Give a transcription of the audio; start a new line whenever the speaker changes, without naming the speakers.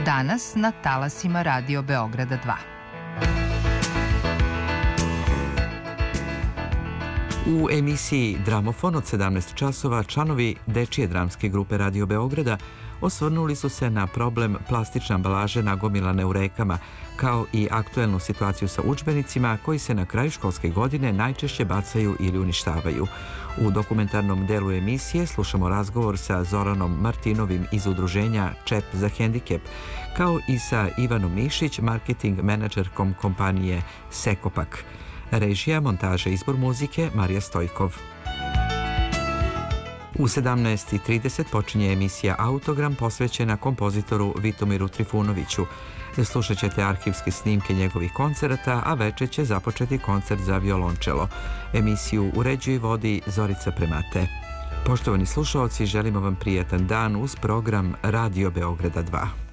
danas na talasima Radio Beograda 2.
U emisiji Dramofon od 17 časova članovi dečije dramske grupe Radio Beograda osvrnuli su se na problem plastične ambalaže nagomilane u rekama, kao i aktuelnu situaciju sa udžbenicima koji se na kraju školske godine najčešće bacaju ili uništavaju. U dokumentarnom delu emisije slušamo razgovor sa Zoranom Martinovim iz udruženja Čep za hendikep, kao i sa Ivanom Mišić, marketing menadžerkom kompanije Sekopak. Režija, montaža, izbor muzike Marija Stojkov. U 17:30 počinje emisija Autogram posvećena kompozitoru Vitomiru Trifunoviću. Slušat ćete arhivske snimke njegovih koncerata, a večer će započeti koncert za violončelo. Emisiju uređuje i vodi Zorica Premate. Poštovani slušaoci, želimo vam prijatan dan uz program Radio Beograda 2.